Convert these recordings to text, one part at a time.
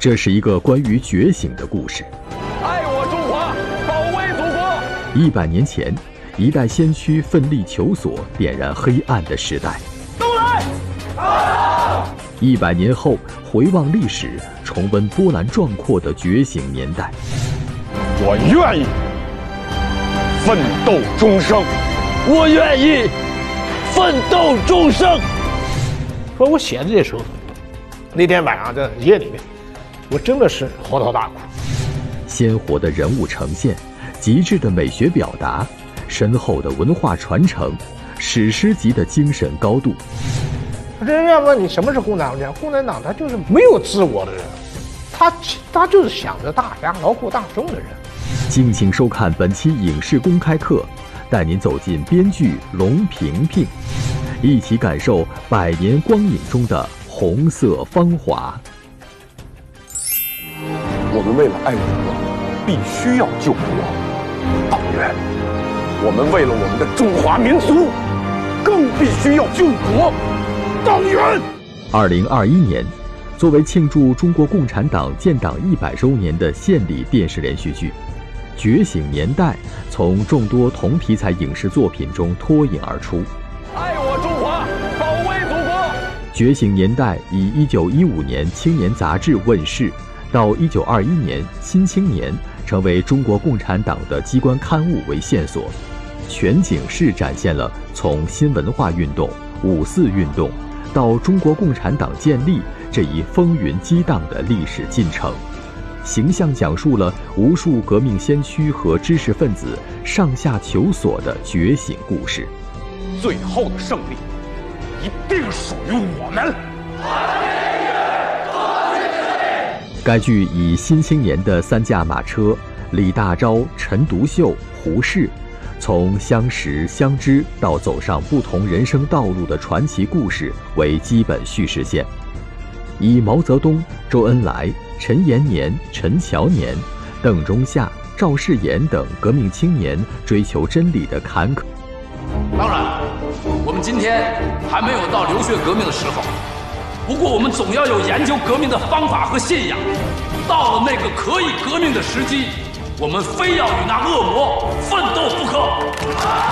这是一个关于觉醒的故事。 爱我中华，保卫祖国。 100年前，一代先驱奋力求索，点燃黑暗的时代。 都来 ！100年后，回望历史，重温波澜壮阔的觉醒年代。 我愿意奋斗终生，我愿意奋斗终生。 说我写的这首，那天晚上在夜里面，我真的是嚎啕大哭。 鲜活的人物呈现，极致的美学表达，深厚的文化传承，史诗级的精神高度。 人家问你什么是共产党？共产党他就是没有自我的人，他就是想着大家劳苦大众的人。 敬请收看本期影视公开课，带您走进编剧龙萍萍，一起感受100年光影中的红色芳华。 我们为了爱国，必须要救国。党员，我们为了我们的中华民族，更必须要救国。党员。 2021年，作为庆祝中国共产党建党100周年的献礼电视连续剧《觉醒年代》从众多同题材影视作品中脱颖而出。 爱我中华，保卫祖国。 《觉醒年代》以1915年《青年》杂志问世，到1921年《新青年》成为中国共产党的机关刊物为线索，全景式展现了从新文化运动、5·4运动到中国共产党建立这一风云激荡的历史进程，形象讲述了无数革命先驱和知识分子上下求索的觉醒故事。 最后的胜利一定属于我们。 该剧以《新青年》的3驾马车李大钊、陈独秀、胡适，从相识相知到走上不同人生道路的传奇故事为基本叙事线，以毛泽东、周恩来、陈延年、陈乔年、邓中夏、赵世炎等革命青年追求真理的坎坷。 当然，我们今天还没有到流血革命的时候，不过我们总要有研究革命的方法和信仰。到了那个可以革命的时机，我们非要与那恶魔奋斗不可。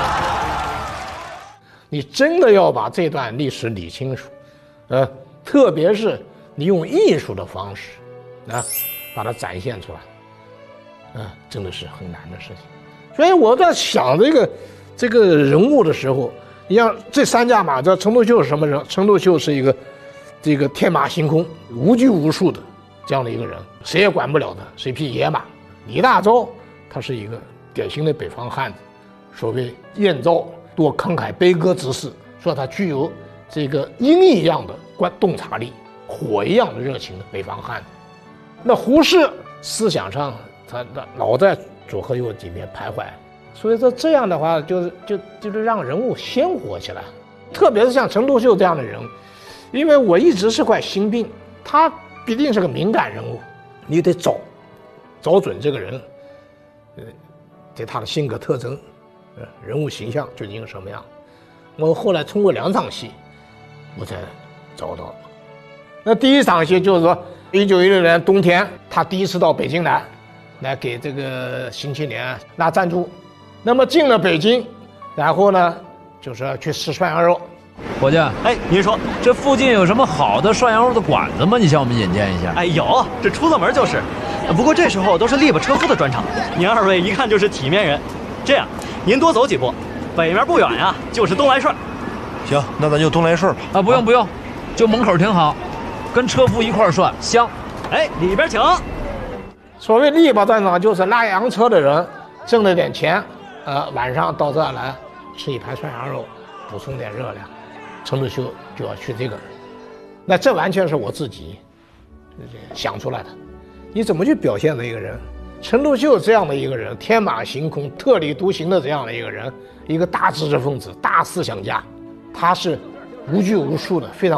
你真的要把这段历史理清楚，特别是你用艺术的方式，把它展现出来，真的是很难的事情。所以我在想这个人物的时候，你像这3驾马车，陈独秀是什么人？陈独秀是一个这个天马行空、无拘无束的这样的一个人，谁也管不了的，是一匹野马。李大钊他是一个典型的北方汉子，所谓燕赵多慷慨悲歌之士，说他具有这个鹰一样的洞察力，火一样的热情的北方汉子。那胡适思想上他老在左和右里面徘徊，所以说这样的话就是让人物鲜活起来，特别是像陈独秀这样的人，因为我一直是块心病，他必定是个敏感人物，你得找准这个人，对他的性格特征，人物形象究竟是什么样。我后来通过2场戏，我才找到。那第一场戏就是说，1916年冬天，他第一次到北京来给这个新青年拿赞助。那么进了北京，然后呢，就是要去吃涮羊肉。 伙计，您说这附近有什么好的涮羊肉的馆子吗？你向我们引荐一下。 有，这出了门就是。不过这时候都是力巴车夫的专场，您2位一看就是体面人。这样，您多走几步，北面不远呀，就是东来顺。 行，那咱就东来顺吧。 不用，就门口挺好，跟车夫一块涮香。 里边请。 所谓力巴专场，就是拉洋车的人挣了点钱，晚上到这儿来吃一盘涮羊肉，补充点热量。陈独秀就要去这个，那这完全是我自己想出来的。你怎么去表现这一个人？陈独秀这样的一个人，天马行空、特立独行的这样的一个人，一个大知识分子、大思想家，他是无拘无束的，非常